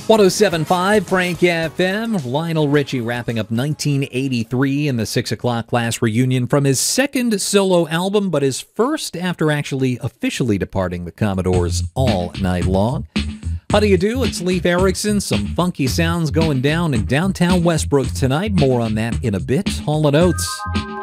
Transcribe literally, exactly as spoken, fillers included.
one oh seven point five Frank F M. Lionel Richie wrapping up nineteen eighty-three in the six o'clock class reunion from his second solo album, but his first after actually officially departing the Commodores all night long. How do you do? It's Leif Erikson. Some funky sounds going down in downtown Westbrook tonight. More on that in a bit. Hall and Oates.